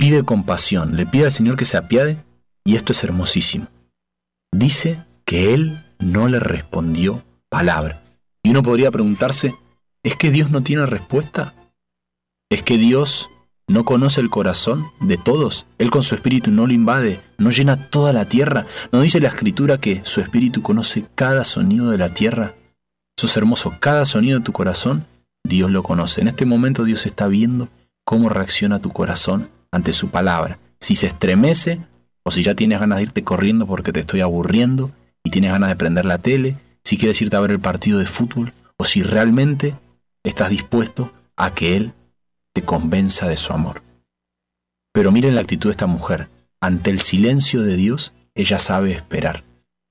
pide compasión, le pide al Señor que se apiade, y esto es hermosísimo. Dice que Él no le respondió palabra. Y uno podría preguntarse, ¿es que Dios no tiene respuesta? ¿Es que Dios no conoce el corazón de todos? Él con su espíritu no lo invade, no llena toda la tierra. ¿No dice la Escritura que su espíritu conoce cada sonido de la tierra? Eso es hermoso, cada sonido de tu corazón, Dios lo conoce. En este momento Dios está viendo cómo reacciona tu corazón ante su palabra. Si se estremece, o si ya tienes ganas de irte corriendo porque te estoy aburriendo y tienes ganas de prender la tele, si quieres irte a ver el partido de fútbol, o si realmente estás dispuesto a que Él te convenza de su amor. Pero miren la actitud de esta mujer. Ante el silencio de Dios, ella sabe esperar.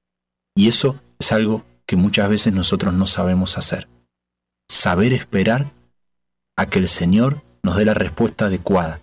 Y eso es algo que muchas veces nosotros no sabemos hacer. Saber esperar a que el Señor nos dé la respuesta adecuada.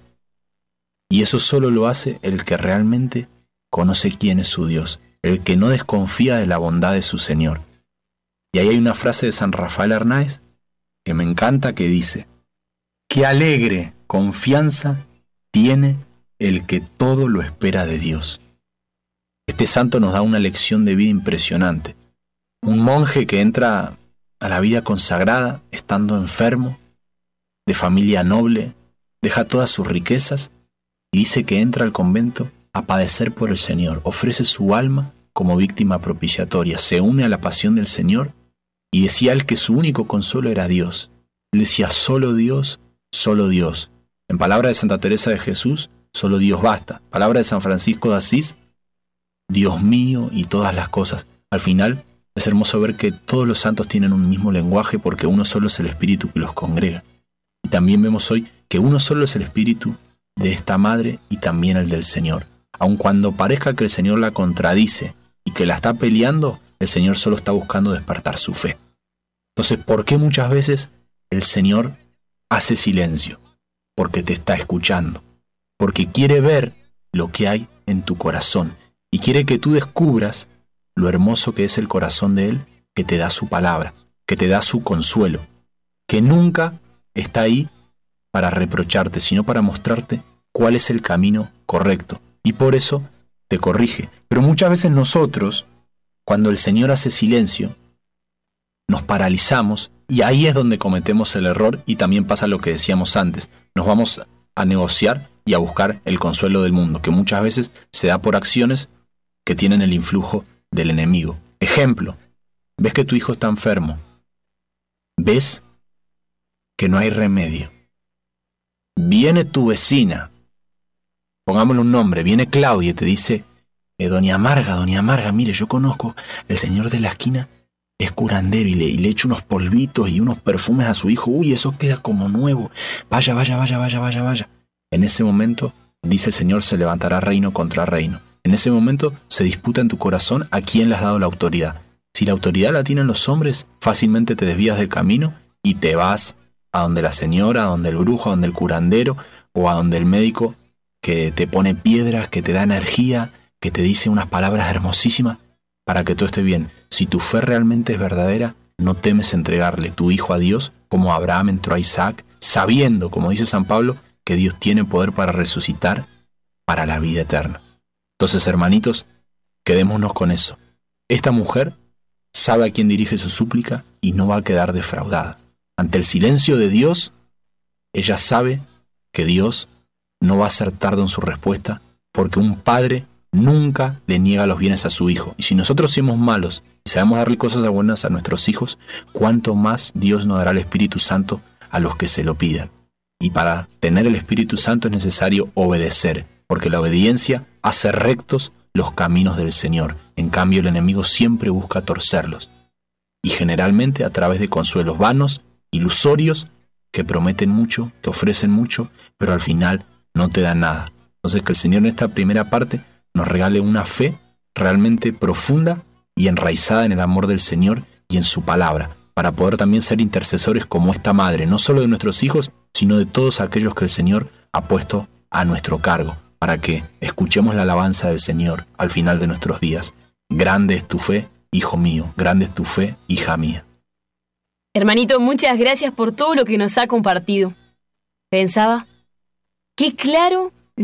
Y eso solo lo hace el que realmente conoce quién es su Dios, el que no desconfía de la bondad de su Señor. Y ahí hay una frase de San Rafael Arnáez que me encanta, que dice: qué alegre confianza tiene el que todo lo espera de Dios. Este santo nos da una lección de vida impresionante. Un monje que entra a la vida consagrada estando enfermo, de familia noble, deja todas sus riquezas y dice que entra al convento a padecer por el Señor, ofrece su alma como víctima propiciatoria, se une a la pasión del Señor, y decía él que su único consuelo era Dios. Él decía: solo Dios, solo Dios. En palabra de Santa Teresa de Jesús, solo Dios basta. Palabra de San Francisco de Asís, Dios mío y todas las cosas. Al final es hermoso ver que todos los santos tienen un mismo lenguaje, porque uno solo es el Espíritu que los congrega. Y también vemos hoy que uno solo es el Espíritu de esta Madre y también el del Señor. Aun cuando parezca que el Señor la contradice y que la está peleando, el Señor solo está buscando despertar su fe. Entonces, ¿por qué muchas veces el Señor hace silencio? Porque te está escuchando, porque quiere ver lo que hay en tu corazón y quiere que tú descubras lo hermoso que es el corazón de Él, que te da su palabra, que te da su consuelo, que nunca está ahí para reprocharte, sino para mostrarte cuál es el camino correcto, y por eso te corrige. Pero muchas veces nosotros, cuando el Señor hace silencio, nos paralizamos, y ahí es donde cometemos el error, y también pasa lo que decíamos antes. Nos vamos a negociar y a buscar el consuelo del mundo, que muchas veces se da por acciones que tienen el influjo del enemigo. Ejemplo: ves que tu hijo está enfermo, ves que no hay remedio, viene tu vecina, pongámosle un nombre, viene Claudia y te dice: doña Marga, mire, yo conozco el señor de la esquina, es curandero, y le echo unos polvitos y unos perfumes a su hijo. Uy, eso queda como nuevo. Vaya. En ese momento, dice el Señor, se levantará reino contra reino. En ese momento se disputa en tu corazón a quién le has dado la autoridad. Si la autoridad la tienen los hombres, fácilmente te desvías del camino y te vas a donde la señora, a donde el brujo, a donde el curandero, o a donde el médico que te pone piedras, que te da energía, que te dice unas palabras hermosísimas para que todo esté bien. Si tu fe realmente es verdadera, no temes entregarle tu hijo a Dios, como Abraham entró a Isaac, sabiendo, como dice San Pablo, que Dios tiene poder para resucitar para la vida eterna. Entonces, hermanitos, quedémonos con eso. Esta mujer sabe a quién dirige su súplica y no va a quedar defraudada. Ante el silencio de Dios, ella sabe que Dios no va a ser tardo en su respuesta, porque un padre nunca le niega los bienes a su hijo. Y si nosotros somos malos y sabemos darle cosas buenas a nuestros hijos, cuánto más Dios nos dará el Espíritu Santo a los que se lo pidan. Y para tener el Espíritu Santo es necesario obedecer, porque la obediencia hace rectos los caminos del Señor. En cambio, el enemigo siempre busca torcerlos, y generalmente a través de consuelos vanos, ilusorios, que prometen mucho, que ofrecen mucho, pero al final no te dan nada. Entonces, que el Señor en esta primera parte nos regale una fe realmente profunda y enraizada en el amor del Señor y en su palabra, para poder también ser intercesores como esta madre, no solo de nuestros hijos, sino de todos aquellos que el Señor ha puesto a nuestro cargo, para que escuchemos la alabanza del Señor al final de nuestros días. Grande es tu fe, hijo mío, grande es tu fe, hija mía. Hermanito, muchas gracias por todo lo que nos ha compartido. Pensaba, qué claro